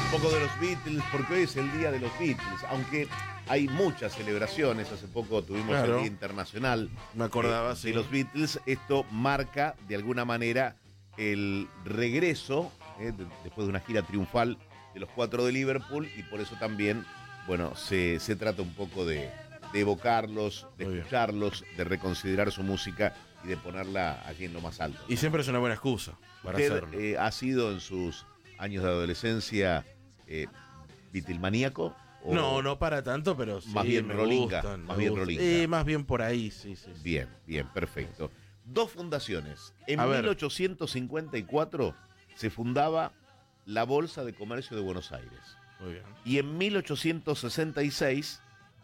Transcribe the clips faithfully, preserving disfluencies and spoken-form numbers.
Un poco de los Beatles, porque hoy es el día de los Beatles, aunque hay muchas celebraciones. Hace poco tuvimos claro. el Día Internacional Me acordaba, eh, sí. de los Beatles. Esto marca, de alguna manera, el regreso, eh, de, después de una gira triunfal de los cuatro de Liverpool, y por eso también, bueno, se, se trata un poco de, de evocarlos, de Muy escucharlos, bien. de reconsiderar su música y de ponerla allí en lo más alto. Y siempre es una buena excusa para Usted, hacerlo. Eh, ha sido en sus años de adolescencia eh, Beatlemaníaco. No, no para tanto, pero sí, más bien me rolinga, gustan, más me bien gustan. rolinga. Eh, más bien por ahí, sí, sí. sí. Bien, bien, perfecto. Dos fundaciones. En A ver. mil ochocientos cincuenta y cuatro se fundaba la Bolsa de Comercio de Buenos Aires. Muy bien. Y en mil ochocientos sesenta y seis,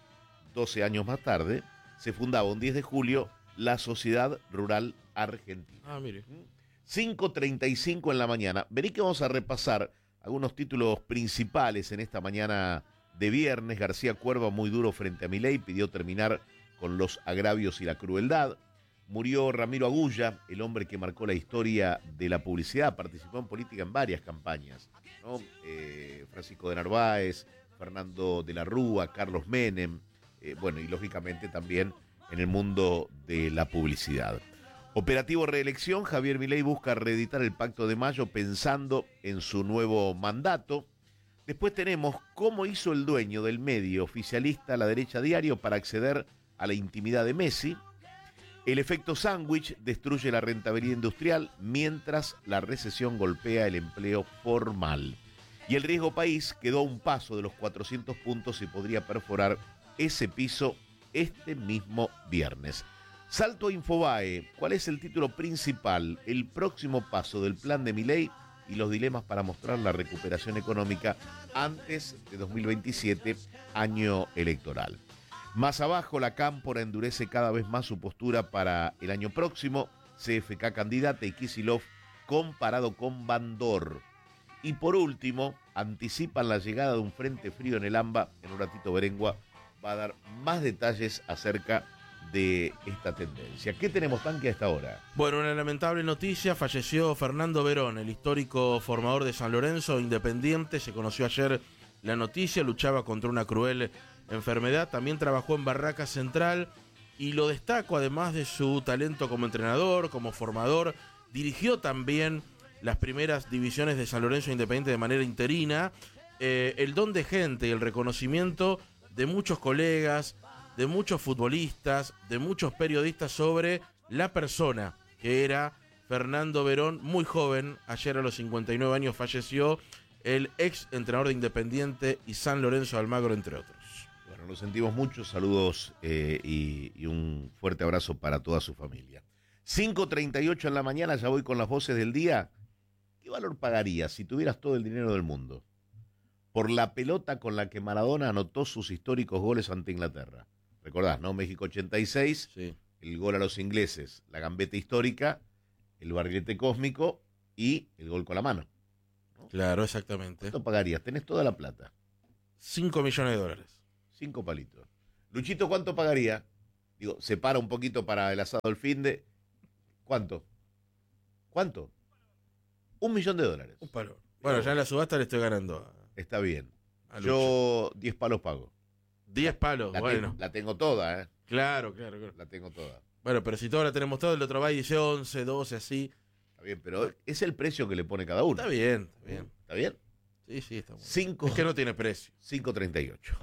doce años más tarde, se fundaba un diez de julio la Sociedad Rural Argentina. Ah, mire. cinco treinta y cinco en la mañana. Vení que vamos a repasar algunos títulos principales en esta mañana de viernes. García Cuerva, muy duro frente a Milei, pidió terminar con los agravios y la crueldad. Murió Ramiro Agulla, el hombre que marcó la historia de la publicidad. Participó en política en varias campañas, ¿no? Eh, Francisco de Narváez, Fernando de la Rúa, Carlos Menem, eh, bueno, y lógicamente también en el mundo de la publicidad. Operativo reelección, Javier Milei busca reeditar el Pacto de Mayo pensando en su nuevo mandato. Después tenemos cómo hizo el dueño del medio oficialista La Derecha Diario para acceder a la intimidad de Messi. El efecto sándwich destruye la rentabilidad industrial mientras la recesión golpea el empleo formal. Y el riesgo país quedó a un paso de los cuatrocientos puntos y podría perforar ese piso este mismo viernes. Salto a Infobae, ¿cuál es el título principal? El próximo paso del plan de Milei y los dilemas para mostrar la recuperación económica antes de dos mil veintisiete, año electoral. Más abajo, la Cámpora endurece cada vez más su postura para el año próximo. C F K candidata y Kicillof comparado con Bandor. Y por último, anticipan la llegada de un frente frío en el AMBA. En un ratito Berengua va a dar más detalles acerca de esta tendencia. ¿Qué tenemos, Tanque, a esta hora? Bueno, una lamentable noticia. Falleció Fernando Verón, el histórico formador de San Lorenzo, Independiente. Se conoció ayer la noticia. Luchaba contra una cruel enfermedad. También trabajó en Barraca Central. Y lo destaco, además de su talento como entrenador, como formador. Dirigió también las primeras divisiones de San Lorenzo Independiente de manera interina. Eh, el don de gente y el reconocimiento de muchos colegas, de muchos futbolistas, de muchos periodistas sobre la persona que era Fernando Verón, muy joven. Ayer a los cincuenta y nueve años falleció el ex entrenador de Independiente y San Lorenzo de Almagro, entre otros. Bueno, lo sentimos mucho, saludos eh, y, y un fuerte abrazo para toda su familia. cinco treinta y ocho en la mañana, ya voy con las voces del día. ¿Qué valor pagarías si tuvieras todo el dinero del mundo por la pelota con la que Maradona anotó sus históricos goles ante Inglaterra? Recordás, ¿no? México ochenta y seis, Sí. El gol a los ingleses, la gambeta histórica, el barrilete cósmico y el gol con la mano, ¿no? Claro, exactamente. ¿Cuánto pagarías? Tenés toda la plata. cinco millones de dólares. Cinco palitos. Luchito, ¿cuánto pagaría? Digo, separa un poquito para el asado el fin de... ¿Cuánto? ¿Cuánto? Un millón de dólares. Un palo. Bueno, ya en la subasta le estoy ganando a, Está bien. a Yo diez palos pago. diez palos, La, bueno. te- la tengo toda, ¿eh? Claro, claro, claro. La tengo toda. Bueno, pero si todos la tenemos todo, el otro va y dice once, doce, así. Está bien, pero es el precio que le pone cada uno. Está bien, está bien. ¿Está bien? Sí, sí, está bueno. Cinco. Es que no tiene precio. cinco treinta y ocho.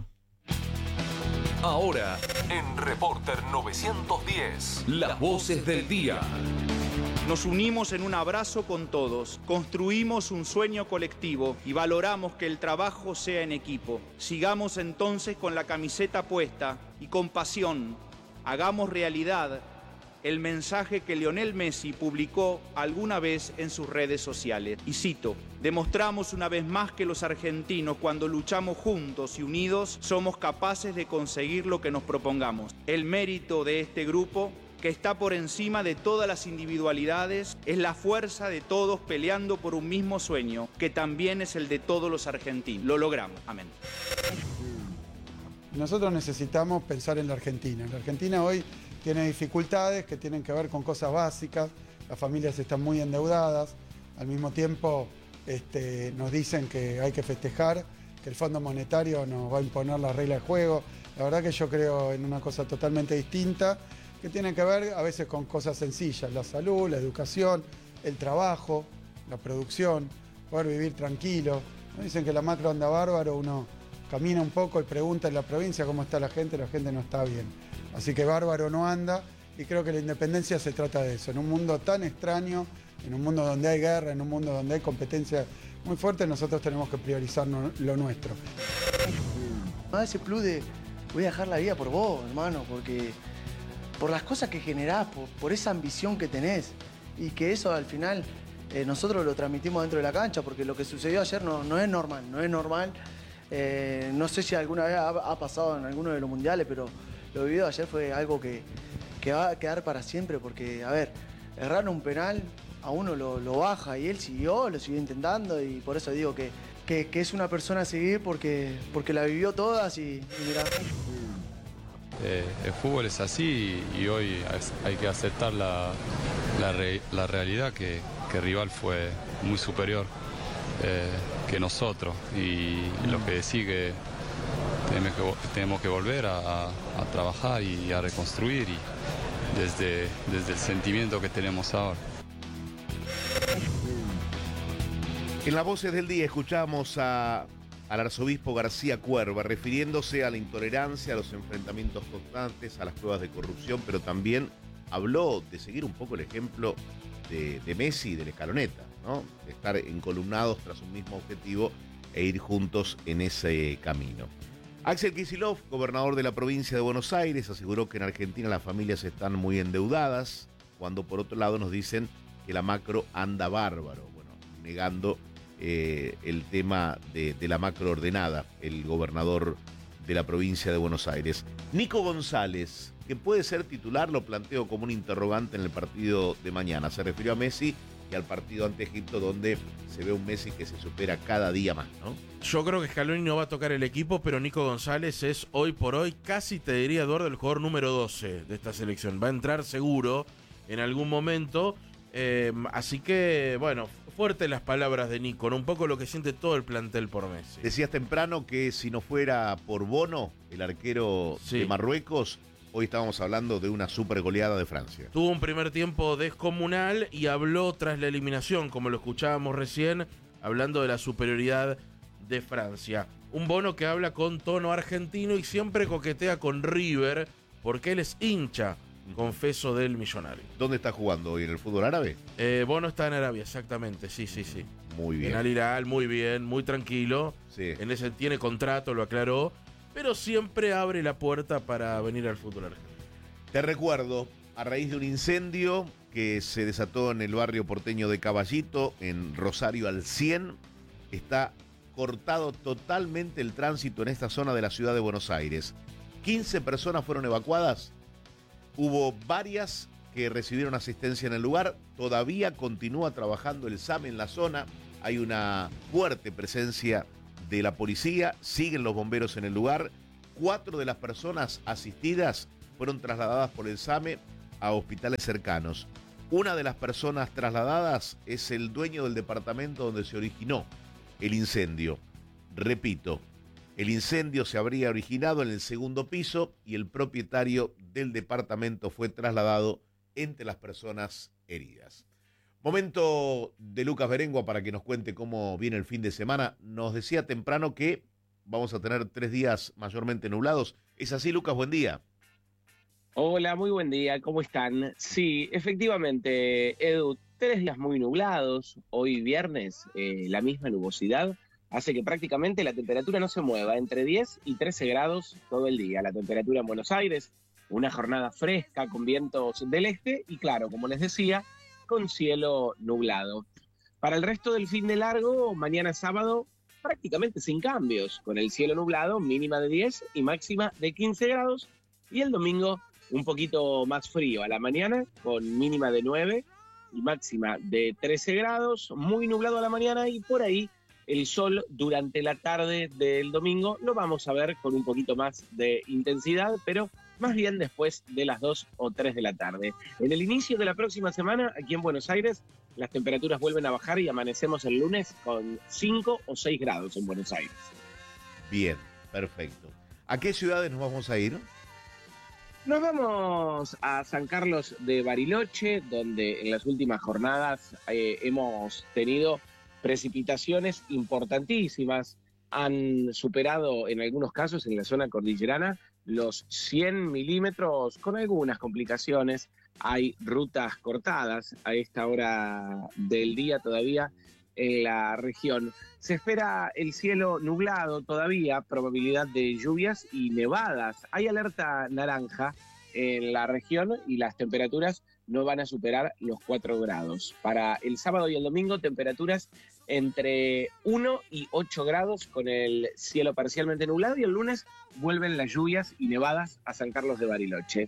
Ahora, en Reporter novecientos diez, las voces del día. Nos unimos en un abrazo con todos, construimos un sueño colectivo y valoramos que el trabajo sea en equipo. Sigamos entonces con la camiseta puesta y con pasión, hagamos realidad el mensaje que Lionel Messi publicó alguna vez en sus redes sociales. Y cito: demostramos una vez más que los argentinos, cuando luchamos juntos y unidos, somos capaces de conseguir lo que nos propongamos. El mérito de este grupo, que está por encima de todas las individualidades, es la fuerza de todos peleando por un mismo sueño, que también es el de todos los argentinos. Lo logramos. Amén. Nosotros necesitamos pensar en la Argentina. La Argentina hoy tiene dificultades que tienen que ver con cosas básicas. Las familias están muy endeudadas. Al mismo tiempo, este, nos dicen que hay que festejar, que el Fondo Monetario nos va a imponer la regla de juego. La verdad que yo creo en una cosa totalmente distinta, que tiene que ver a veces con cosas sencillas, la salud, la educación, el trabajo, la producción, poder vivir tranquilo. Nos dicen que la macro anda bárbaro, uno camina un poco y pregunta en la provincia cómo está la gente, la gente no está bien. Así que bárbaro no anda, y creo que la independencia se trata de eso. En un mundo tan extraño, en un mundo donde hay guerra, en un mundo donde hay competencia muy fuerte, nosotros tenemos que priorizar no, lo nuestro. A ese plus de voy a dejar la vida por vos, hermano, porque por las cosas que generás, por, por esa ambición que tenés, y que eso al final eh, nosotros lo transmitimos dentro de la cancha, porque lo que sucedió ayer no, no es normal, no es normal. Eh, no sé si alguna vez ha, ha pasado en alguno de los mundiales, pero lo vivido ayer fue algo que, que va a quedar para siempre, porque, a ver, errar un penal a uno lo, lo baja, y él siguió, lo siguió intentando, y por eso digo que, que, que es una persona a seguir porque, porque la vivió todas, y, y mirá. Eh, el fútbol es así, y, y hoy hay que aceptar la, la, re, la realidad que, que el rival fue muy superior eh, que nosotros, y lo que sigue tenemos que, tenemos que volver a, a trabajar y a reconstruir, y desde, desde el sentimiento que tenemos ahora. En las voces del día escuchamos a, al arzobispo García Cuerva refiriéndose a la intolerancia, a los enfrentamientos constantes, a las pruebas de corrupción, pero también habló de seguir un poco el ejemplo de, de Messi y de la Escaloneta, ¿no? De estar encolumnados tras un mismo objetivo e ir juntos en ese camino. Axel Kicillof, gobernador de la provincia de Buenos Aires, aseguró que en Argentina las familias están muy endeudadas, cuando por otro lado nos dicen que la macro anda bárbaro, bueno, negando eh, el tema de, de la macro ordenada, el gobernador de la provincia de Buenos Aires. Nico González, que puede ser titular, lo planteo como un interrogante en el partido de mañana. Se refirió a Messi y al partido ante Egipto, donde se ve un Messi que se supera cada día más, ¿no? Yo creo que Scaloni no va a tocar el equipo, pero Nico González es hoy por hoy, casi te diría, Eduardo, el jugador número doce de esta selección. Va a entrar seguro en algún momento. Eh, así que, bueno, fuertes las palabras de Nico, ¿no? Un poco lo que siente todo el plantel por Messi. Decías temprano que si no fuera por Bono, el arquero sí. de Marruecos, hoy estábamos hablando de una super goleada de Francia. Tuvo un primer tiempo descomunal y habló tras la eliminación, como lo escuchábamos recién, hablando de la superioridad de Francia. Un Bono que habla con tono argentino y siempre coquetea con River, porque él es hincha, confeso, del Millonario. ¿Dónde está jugando hoy? ¿En el fútbol árabe? Eh, Bono está en Arabia, exactamente, sí, sí, sí. Muy bien. En Al Hilal, muy bien, muy tranquilo. Sí. En ese tiene contrato, lo aclaró, pero siempre abre la puerta para venir al fútbol argentino. Te recuerdo, a raíz de un incendio que se desató en el barrio porteño de Caballito, en Rosario al cien, está cortado totalmente el tránsito en esta zona de la ciudad de Buenos Aires. quince personas fueron evacuadas. Hubo varias que recibieron asistencia en el lugar. Todavía continúa trabajando el S A M en la zona. Hay una fuerte presencia de la policía. Siguen los bomberos en el lugar. Cuatro de las personas asistidas fueron trasladadas por el S A M a hospitales cercanos. Una de las personas trasladadas es el dueño del departamento donde se originó el incendio. Repito, el incendio se habría originado en el segundo piso y el propietario del departamento fue trasladado entre las personas heridas. Momento de Lucas Berengua para que nos cuente cómo viene el fin de semana. Nos decía temprano que vamos a tener tres días mayormente nublados. ¿Es así, Lucas? Buen día. Hola, muy buen día. ¿Cómo están? Sí, efectivamente, Edu, tres días muy nublados. Hoy viernes, eh, la misma nubosidad hace que prácticamente la temperatura no se mueva, entre diez y trece grados todo el día. La temperatura en Buenos Aires, una jornada fresca con vientos del este y claro, como les decía, con cielo nublado. Para el resto del fin de largo, mañana sábado, prácticamente sin cambios, con el cielo nublado, mínima de diez y máxima de quince grados, y el domingo un poquito más frío a la mañana, con mínima de nueve y máxima de trece grados, muy nublado a la mañana y por ahí el sol durante la tarde del domingo lo vamos a ver con un poquito más de intensidad, pero más bien después de las dos o tres de la tarde. En el inicio de la próxima semana, aquí en Buenos Aires, las temperaturas vuelven a bajar y amanecemos el lunes con cinco o seis grados en Buenos Aires. Bien, perfecto. ¿A qué ciudades nos vamos a ir? Nos vamos a San Carlos de Bariloche, donde en las últimas jornadas eh, hemos tenido precipitaciones importantísimas. Han superado en algunos casos en la zona cordillerana los cien milímetros con algunas complicaciones. Hay rutas cortadas a esta hora del día todavía en la región. Se espera el cielo nublado todavía, probabilidad de lluvias y nevadas. Hay alerta naranja en la región y las temperaturas no van a superar los cuatro grados. Para el sábado y el domingo, temperaturas entre uno y ocho grados con el cielo parcialmente nublado, y el lunes vuelven las lluvias y nevadas a San Carlos de Bariloche.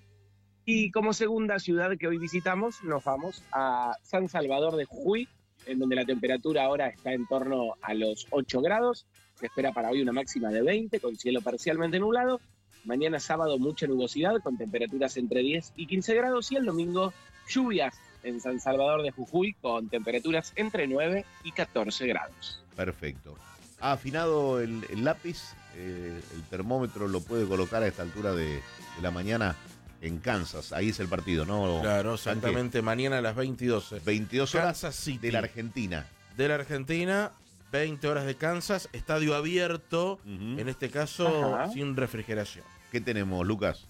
Y como segunda ciudad que hoy visitamos, nos vamos a San Salvador de Jujuy, en donde la temperatura ahora está en torno a los ocho grados. Se espera para hoy una máxima de veinte, con cielo parcialmente nublado. Mañana sábado mucha nubosidad, con temperaturas entre diez y quince grados. Y el domingo lluvias en San Salvador de Jujuy, con temperaturas entre nueve y catorce grados. Perfecto. ¿Ha afinado el, el lápiz? Eh, ¿El termómetro lo puede colocar a esta altura de, de la mañana en Kansas? Ahí es el partido, ¿no? Claro, exactamente. Mañana a las veintidós. veintidós horas Kansas City. De la Argentina. De la Argentina, veinte horas de Kansas. Estadio abierto, uh-huh. En este caso, ajá, sin refrigeración. ¿Qué tenemos, Lucas?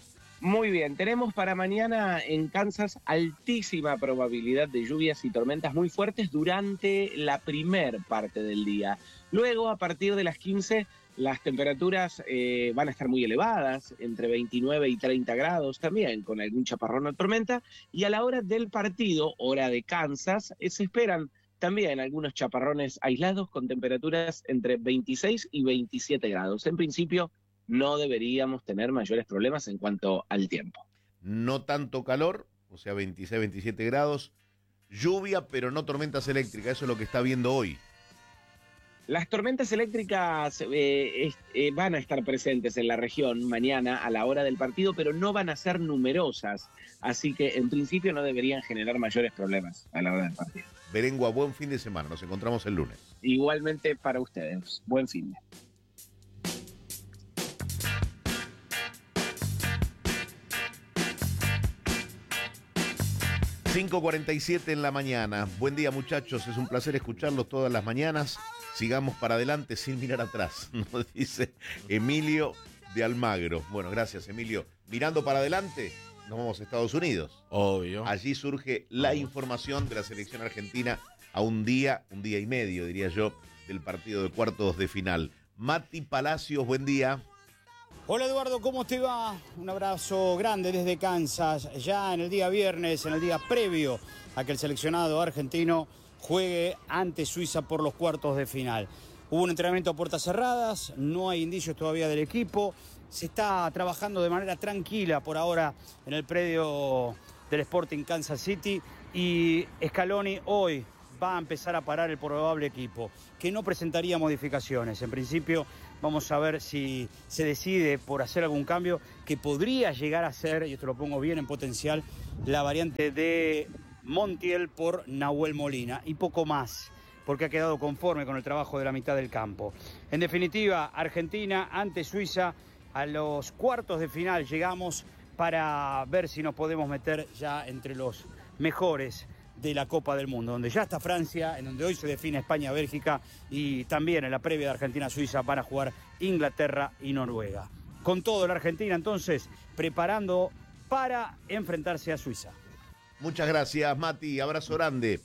Muy bien, tenemos para mañana en Kansas altísima probabilidad de lluvias y tormentas muy fuertes durante la primer parte del día. Luego, a partir de las quince, las temperaturas eh, van a estar muy elevadas, entre veintinueve y treinta grados también, con algún chaparrón o tormenta. Y a la hora del partido, hora de Kansas, eh, se esperan también algunos chaparrones aislados con temperaturas entre veintiséis y veintisiete grados. En principio, no deberíamos tener mayores problemas en cuanto al tiempo. No tanto calor, o sea, veintiséis, veintisiete grados. Lluvia, pero no tormentas eléctricas. Eso es lo que está viendo hoy. Las tormentas eléctricas eh, eh, van a estar presentes en la región mañana a la hora del partido, pero no van a ser numerosas. Así que, en principio, no deberían generar mayores problemas a la hora del partido. Berengua, buen fin de semana. Nos encontramos el lunes. Igualmente para ustedes. Buen fin de semana. cinco cuarenta y siete en la mañana. Buen día, muchachos. Es un placer escucharlos todas las mañanas. Sigamos para adelante sin mirar atrás, nos dice Emilio de Almagro. Bueno, gracias, Emilio. Mirando para adelante, nos vamos a Estados Unidos. Obvio. Allí surge la oh. información de la selección argentina a un día, un día y medio, diría yo, del partido de cuartos de final. Mati Palacios, buen día. Hola Eduardo, ¿cómo te va? Un abrazo grande desde Kansas, ya en el día viernes, en el día previo a que el seleccionado argentino juegue ante Suiza por los cuartos de final. Hubo un entrenamiento a puertas cerradas, no hay indicios todavía del equipo, se está trabajando de manera tranquila por ahora en el predio del Sporting Kansas City y Scaloni hoy va a empezar a parar el probable equipo, que no presentaría modificaciones. En principio vamos a ver si se decide por hacer algún cambio que podría llegar a ser, y esto lo pongo bien en potencial, la variante de Montiel por Nahuel Molina y poco más, porque ha quedado conforme con el trabajo de la mitad del campo. En definitiva, Argentina ante Suiza, a los cuartos de final llegamos para ver si nos podemos meter ya entre los mejores de la Copa del Mundo, donde ya está Francia, en donde hoy se define España-Bélgica y también en la previa de Argentina-Suiza van a jugar Inglaterra y Noruega. Con todo, la Argentina entonces preparando para enfrentarse a Suiza. Muchas gracias, Mati. Abrazo grande.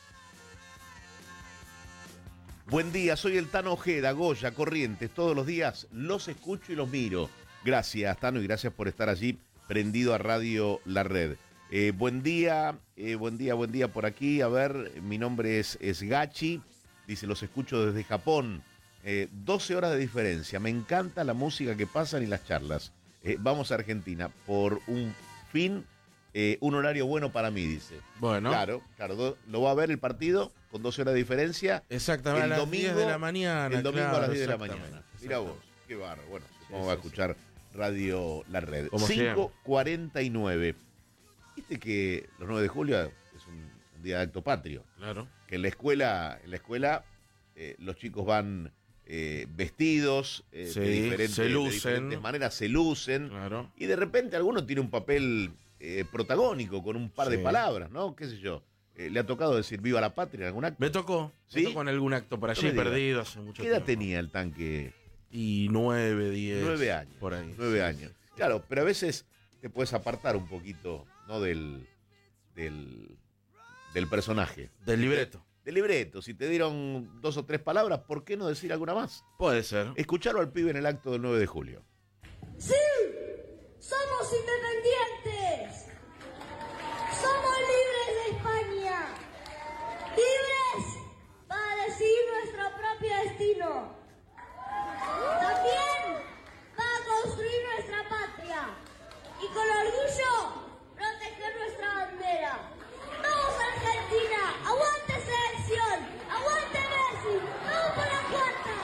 Buen día, soy el Tano Ojeda, Goya, Corrientes. Todos los días los escucho y los miro. Gracias, Tano, y gracias por estar allí prendido a Radio La Red. Eh, buen día, eh, buen día, buen día por aquí. A ver, mi nombre es, es Gachi. Dice, los escucho desde Japón. Eh, doce horas de diferencia. Me encanta la música que pasan y las charlas. Eh, vamos a Argentina por un fin, eh, un horario bueno para mí, dice. Bueno. Claro, claro. Lo va a ver el partido con doce horas de diferencia. Exactamente, el a las domingo, diez de la mañana. El domingo claro, a las diez de la mañana. Mira vos, qué barro. Bueno, supongo sí, va a escuchar sí. Radio La Red. cinco cuarenta y nueve. Viste que los nueve de julio es un día de acto patrio. Claro. Que en la escuela, en la escuela eh, los chicos van eh, vestidos eh, Sí, de, diferentes, se de lucen. diferentes maneras, se lucen. Claro. Y de repente alguno tiene un papel eh, protagónico con un par de Sí. palabras, ¿no? ¿Qué sé yo? Eh, ¿Le ha tocado decir viva la patria en algún acto? Me tocó, ¿Sí? me tocó en algún acto por No allí, me digas. perdido hace mucho ¿Qué edad tiempo. tenía el tanque? Y nueve, diez. Nueve años. Por ahí. Nueve años. Claro, pero a veces te puedes apartar un poquito, ¿no? Del, del, del personaje. Del libreto. Del libreto. Si te dieron dos o tres palabras, ¿por qué no decir alguna más? Puede ser. Escucharlo al pibe en el acto del nueve de julio. ¡Sí! ¡Somos independientes! ¡Somos libres de España! ¡Libres para decidir nuestro propio destino! También para construir nuestra patria y con orgullo proteger nuestra bandera. ¡Vamos Argentina! ¡Aguante selección! ¡Aguante Messi! ¡Vamos por la cuarta!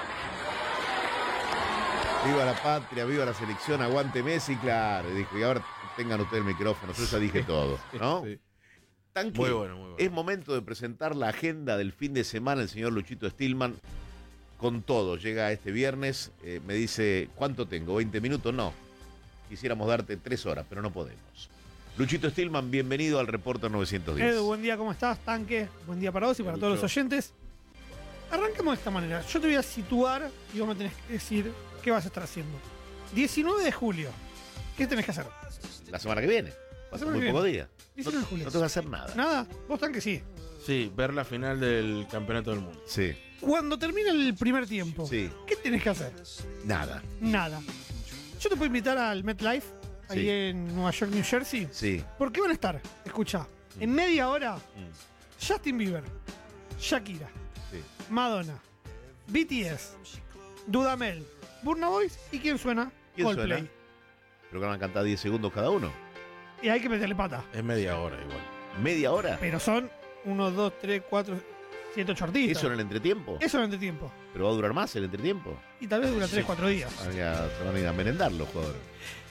Viva la patria, viva la selección, aguante Messi, claro. Y dijo, y ahora tengan ustedes el micrófono, yo ya dije todo, ¿no? Sí. Tanque, Muy bueno, muy bueno. es momento de presentar la agenda del fin de semana. El señor Luchito Stillman, con todo, llega este viernes, eh, me dice, ¿cuánto tengo? ¿veinte minutos? No, quisiéramos darte tres horas, pero no podemos. Luchito Stillman, bienvenido al Reporter novecientos diez. Edu, buen día, ¿cómo estás? Tanque, buen día para vos y para Lucho. todos los oyentes. Arrancamos de esta manera. Yo te voy a situar y vos me tenés que decir qué vas a estar haciendo. diecinueve de julio, ¿qué tenés que hacer? La semana que viene, La va semana muy que pocos viene. días. No, diecinueve de julio. no tengo que hacer nada. ¿Nada? Vos, Tanque, sí. Sí, ver la final del campeonato del mundo. Sí, Cuando termine el primer tiempo, sí, ¿qué tenés que hacer? nada. Nada. Yo te puedo invitar al MetLife, ahí Sí. en Nueva York, New Jersey. Sí. ¿Por qué van a estar? Escucha, en media hora, Mm, Justin Bieber, Shakira, sí. Madonna, B T S, Dudamel, Burna Boy y ¿quién suena? ¿Quién Coldplay. suena? Pero que van a cantar diez segundos cada uno. Y hay que meterle pata. Es media hora igual. ¿Media hora? Pero son uno, dos, tres, cuatro, siete, ocho artistas. ¿Eso en el entretiempo? Eso en el entretiempo. ¿Pero va a durar más el entretiempo? Y tal vez dura tres, cuatro días. Van a ir a- se van a ir a merendar los jugadores.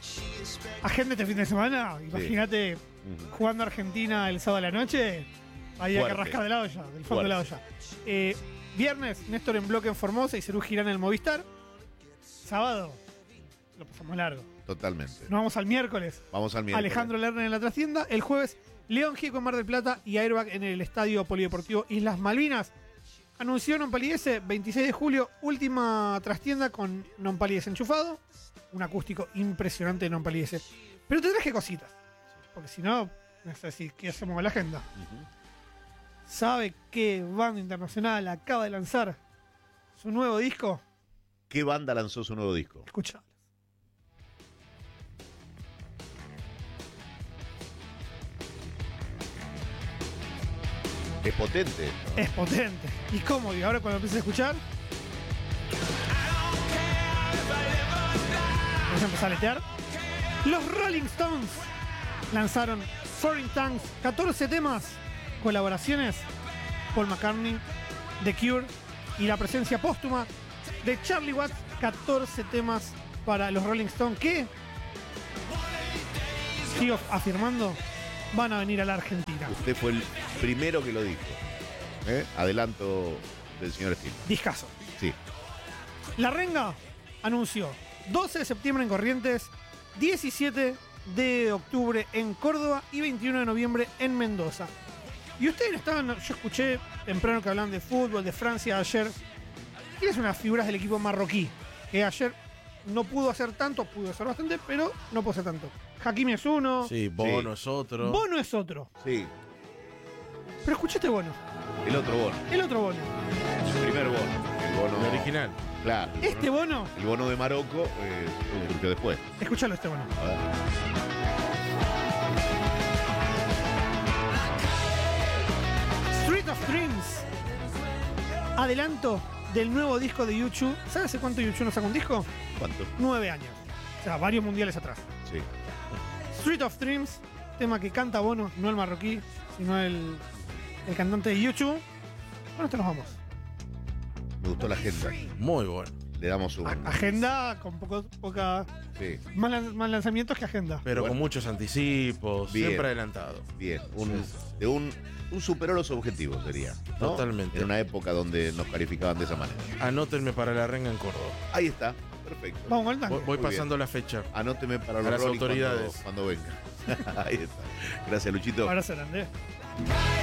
Agenda este fin de semana, imagínate Ujú. jugando Argentina el sábado a la noche, ahí hay que Fuerte. rascar de la olla, del fondo de la olla. Eh, viernes, Néstor en bloque en Formosa y Cerú Girán en el Movistar. Sábado, lo pasamos largo. Totalmente. Nos vamos al miércoles. Vamos al miércoles. Alejandro Lerner en la trastienda. El jueves, León Gieco en Mar del Plata y Airbag en el Estadio Polideportivo Islas Malvinas. Anunció Non Palidece, veintiséis de julio, última trastienda con Non Palidece enchufado. Un acústico impresionante de Non Palidece. Pero te traje cositas. Porque si no, no sé si qué hacemos con la agenda. Ujú. ¿Sabe qué banda internacional acaba de lanzar su nuevo disco? ¿Qué banda lanzó su nuevo disco? Escucha. Es potente. ¿no? Es potente. ¿Y cómo? Y ahora cuando empieces a escuchar, vamos a empezar a aletear. Los Rolling Stones lanzaron Foreign Tongues, catorce temas, colaboraciones, Paul McCartney, The Cure y la presencia póstuma de Charlie Watts, catorce temas para los Rolling Stones que, sigo afirmando, van a venir a la Argentina. Usted fue el primero que lo dijo. ¿Eh? Adelanto del señor Steel. Discazo. Sí. La Renga anunció doce de septiembre en Corrientes, diecisiete de octubre en Córdoba y veintiuno de noviembre en Mendoza. Y ustedes estaban, yo escuché temprano que hablaban de fútbol, de Francia ayer. ¿Quiénes son las figuras del equipo marroquí? Que ayer no pudo hacer tanto, pudo hacer bastante, pero no pudo hacer tanto. Hakimi es uno. Sí, Bono es otro. Bono es otro. Sí. Pero escuché este Bono. El otro bono. El otro Bono. El primer bono. El bono El original. Claro. el Este bono, Bono, el bono de Marocco eh, surgió después. escuchalo este Bono. A ver. Street of Dreams. Adelanto del nuevo disco de YouTube. ¿Sabes hace cuánto YouTube no saca un disco? ¿Cuánto? Nueve años. O sea, varios mundiales atrás. Sí. Street of Dreams, tema que canta Bono, no el marroquí, sino el, el cantante de YouTube. Con esto nos vamos. Me gustó la agenda. Muy bueno. le damos un... Agenda con poco, poca... Sí. Más, lan- más lanzamientos que agenda. Pero Bueno. con muchos anticipos, Bien. siempre adelantado. Bien, un, de un, un superó los objetivos sería, ¿no? Totalmente. En una época donde nos calificaban de esa manera. Anótenme para la renga en Córdoba. Ahí está, perfecto. Vamos al tanque. Voy, voy Muy pasando la fecha. Anóteme para A los las Rolling autoridades. Cuando, cuando venga. Ahí está. Gracias, Luchito. Abrazo grande.